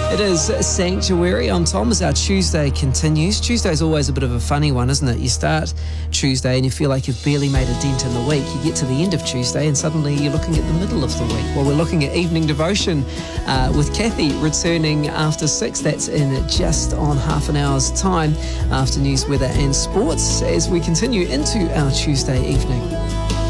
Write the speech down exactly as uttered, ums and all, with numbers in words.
It is Sanctuary on Tom as our Tuesday continues. Tuesday's always a bit of a funny one, isn't it? You start Tuesday and you feel like you've barely made a dent in the week. You get to the end of Tuesday and suddenly you're looking at the middle of the week. Well, we're looking at Evening Devotion uh, with Kathy returning after six. That's in just on half an hour's time after news, weather and sports as we continue into our Tuesday evening.